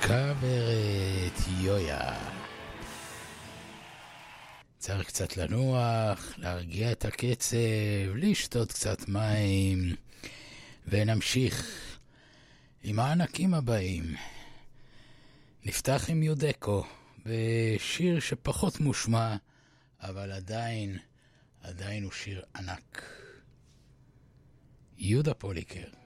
כוורת יויה. צריך קצת לנוח, להרגיע את הקצב, לשתות קצת מים, ונמשיך עם הענקים הבאים. נפתח עם יודקו, בשיר שפחות מושמע, אבל עדיין הוא שיר ענק. יהודה פוליקר.